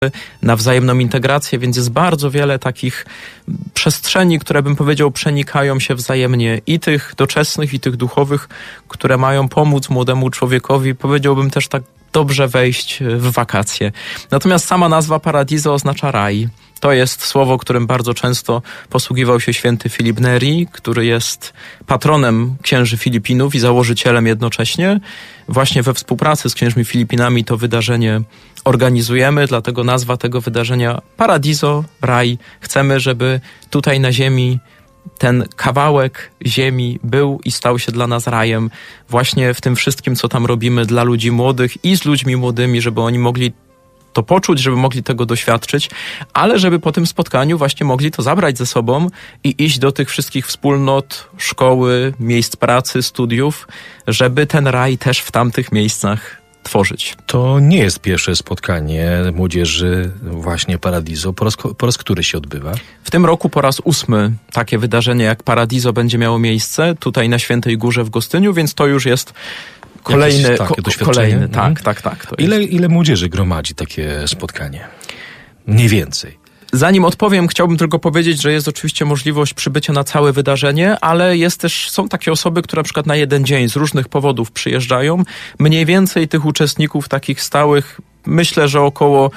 na wzajemną integrację, więc jest bardzo wiele takich przestrzeni, które bym powiedział przenikają się wzajemnie i tych doczesnych, i tych duchowych, które mają pomóc młodemu człowiekowi, powiedziałbym też tak dobrze wejść w wakacje. Natomiast sama nazwa Paradiso oznacza raj. To jest słowo, którym bardzo często posługiwał się święty Filip Neri, który jest patronem księży Filipinów i założycielem jednocześnie. Właśnie we współpracy z księżmi Filipinami to wydarzenie organizujemy, dlatego nazwa tego wydarzenia Paradiso, raj. Chcemy, żeby tutaj na ziemi ten kawałek ziemi był i stał się dla nas rajem właśnie w tym wszystkim, co tam robimy dla ludzi młodych i z ludźmi młodymi, żeby oni mogli to poczuć, żeby mogli tego doświadczyć, ale żeby po tym spotkaniu właśnie mogli to zabrać ze sobą i iść do tych wszystkich wspólnot, szkoły, miejsc pracy, studiów, żeby ten raj też w tamtych miejscach tworzyć. To nie jest pierwsze spotkanie młodzieży właśnie Paradiso. Po raz który się odbywa? W tym roku po raz 8 takie wydarzenie jak Paradiso będzie miało miejsce tutaj na Świętej Górze w Gostyniu, więc to już jest kolejny. Tak. Ile młodzieży gromadzi takie spotkanie? Mniej więcej. Zanim odpowiem, chciałbym tylko powiedzieć, że jest oczywiście możliwość przybycia na całe wydarzenie, ale są takie osoby, które na przykład na jeden dzień z różnych powodów przyjeżdżają. Mniej więcej tych uczestników takich stałych, myślę, że około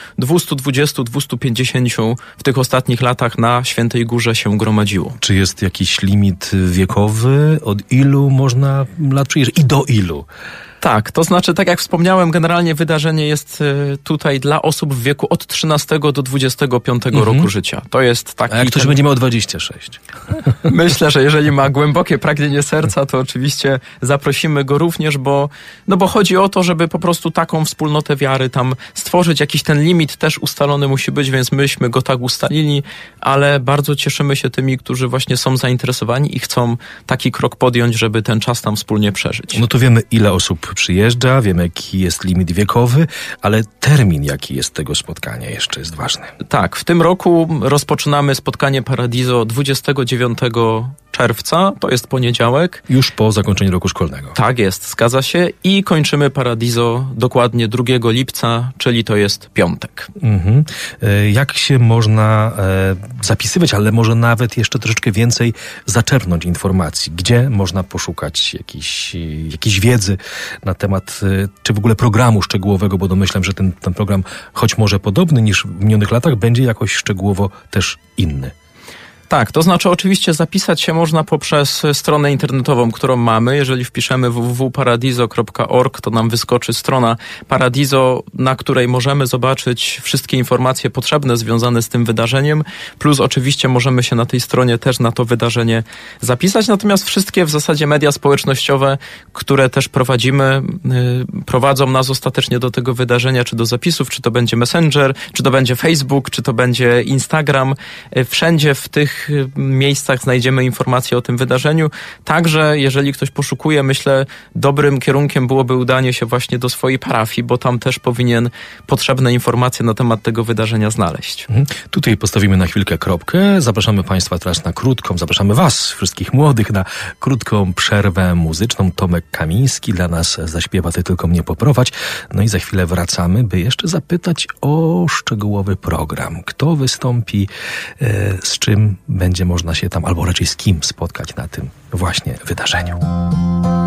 220-250 w tych ostatnich latach na Świętej Górze się gromadziło. Czy jest jakiś limit wiekowy? Od ilu można lat przyjeżdżać i do ilu? Tak, to znaczy, tak jak wspomniałem, generalnie wydarzenie jest tutaj dla osób w wieku od 13 do 25 roku życia. To jest taki... A jak ktoś będzie miał 26? Myślę, że jeżeli ma głębokie pragnienie serca, to oczywiście zaprosimy go również, bo chodzi o to, żeby po prostu taką wspólnotę wiary tam stworzyć. Jakiś ten limit też ustalony musi być, więc myśmy go tak ustalili, ale bardzo cieszymy się tymi, którzy właśnie są zainteresowani i chcą taki krok podjąć, żeby ten czas tam wspólnie przeżyć. No to wiemy, ile osób przyjeżdża, wiemy, jaki jest limit wiekowy, ale termin, jaki jest tego spotkania, jeszcze jest ważny. Tak, w tym roku rozpoczynamy spotkanie Paradiso 29 czerwca, to jest poniedziałek. Już po zakończeniu roku szkolnego. Tak jest, zgadza się. I kończymy Paradiso dokładnie 2 lipca, czyli to jest piątek. Jak się można zapisywać, ale może nawet jeszcze troszeczkę więcej zaczerpnąć informacji? Gdzie można poszukać jakiejś wiedzy na temat, czy w ogóle programu szczegółowego, bo domyślam, że ten program, choć może podobny niż w minionych latach, będzie jakoś szczegółowo też inny. Tak, to znaczy oczywiście zapisać się można poprzez stronę internetową, którą mamy. Jeżeli wpiszemy www.paradiso.org, to nam wyskoczy strona Paradiso, na której możemy zobaczyć wszystkie informacje potrzebne związane z tym wydarzeniem, plus oczywiście możemy się na tej stronie też na to wydarzenie zapisać. Natomiast wszystkie w zasadzie media społecznościowe, które też prowadzimy, prowadzą nas ostatecznie do tego wydarzenia, czy do zapisów, czy to będzie Messenger, czy to będzie Facebook, czy to będzie Instagram. Wszędzie w tych miejscach znajdziemy informacje o tym wydarzeniu. Także jeżeli ktoś poszukuje, myślę, dobrym kierunkiem byłoby udanie się właśnie do swojej parafii, bo tam też powinien potrzebne informacje na temat tego wydarzenia znaleźć. Tutaj postawimy na chwilkę kropkę. Zapraszamy Państwa teraz zapraszamy Was, wszystkich młodych, na krótką przerwę muzyczną. Tomek Kamiński dla nas zaśpiewa Ty tylko mnie poprowadź. No i za chwilę wracamy, by jeszcze zapytać o szczegółowy program. Kto wystąpi, z czym będzie można się tam, albo raczej z kim spotkać na tym właśnie wydarzeniu.